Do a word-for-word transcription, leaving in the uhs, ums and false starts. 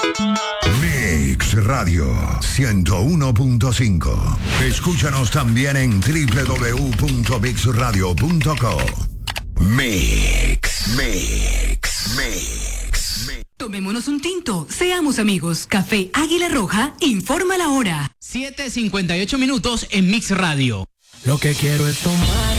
Mix Radio ciento uno punto cinco. Escúchanos también en doble u doble u doble u punto mix radio punto com. Mix, Mix, Mix, Mix. Tomémonos un tinto, seamos amigos. Café Águila Roja informa la hora. siete cincuenta y ocho minutos en Mix Radio. Lo que quiero es tomar